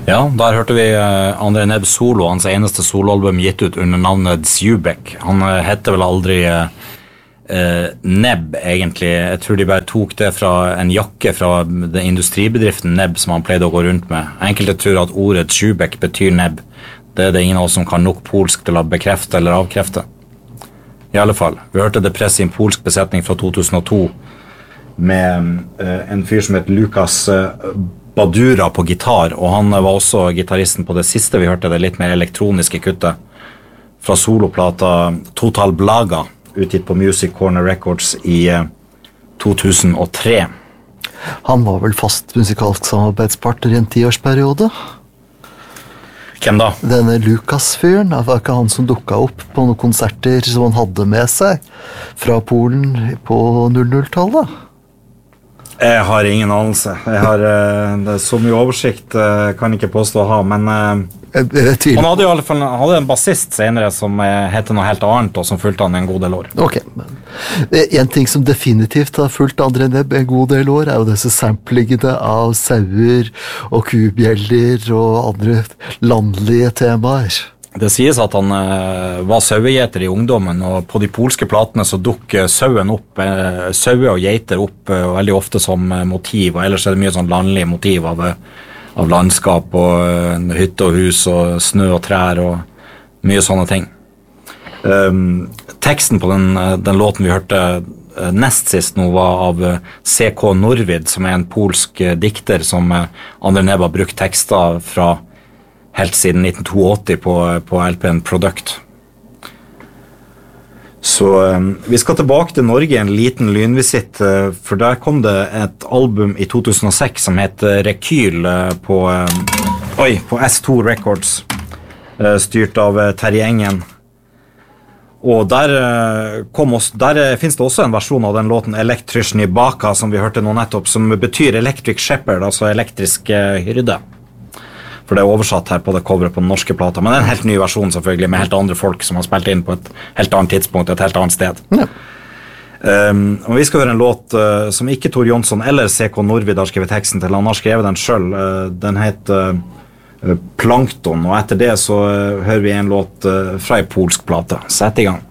Ja, der hørte vi André Nebb solo, hans eneste soloalbum gitt ut under navnet Zubek. Han heter vel aldri Nebb, egentlig. Jeg tror de bare tok det fra en jakke fra den industribedriften Nebb som han pleide å gå rundt med. Enkelte tror at ordet Zubek betyr Nebb. Det er det ingen av oss som kan nok polsk til å bekrefte eller avkrefte. I alle fall, vi hørte det press i en polsk besetning fra 2002 med en fyr som heter Lukas Badura på gitar, og han var også gitaristen på det siste vi hørte, det litt mer elektroniske kuttet fra soloplata Total Blaga, utgitt på Music Corner Records i 2003. Han var vel fast musikalsk samarbeidspartner i en 10-årsperiode? Hvem da? Denne Lukas-fyren, det var ikke han som dukket opp på noen konserter som han hadde med seg fra Polen på 00-tallet? Jeg har ingen anelse. Jeg har det er så mye oversikt kan ikke påstå å ha, men han hadde jo i alle fall en bassist senere som heter noe helt annet, og som fulgte han en god del år. Ok, men en ting som definitivt har fulgt André Nebb en god del år, er jo disse samplingene av sauer og kubjeller og andre landlige temaer. Det sies at han var sauegjeter i ungdommen, og på de polske platene så dukker sauen opp, sauer og geiter opp veldig ofte som motiv, og ellers er det mye sånn landlige motiv av landskap og hytte og hus og snø og trær og mye sånne ting. Teksten på den låten vi hørte nest sist nå var av C.K. Norvid, som en polsk dikter som André Nebb har brukt tekster fra helt siden 1982 på LP-en Product. Så vi skal tilbake til Norge en liten lynvisitt, for der kom det et album i 2006 som heter Rekyl på S2 Records, styrt av Terje Engen. Og der finnes det også en versjon av den låten Elektryczny Baka, som vi hørte nå nettopp, som betyr Electric Shepherd, altså elektrisk hyrde. For det er oversatt her på det coveret på den norske plata, men det er en helt ny versjon selvfølgelig, med helt andre folk som har spilt inn på et helt annet tidspunkt, et helt annet sted. Ja. Og vi skal høre en låt som ikke Tor Jonsson eller C.K. Norvid har skrevet teksten til, han har skrevet den selv. Den heter Plankton, og etter det så hører vi en låt fra en polsk plate. Sett i gang.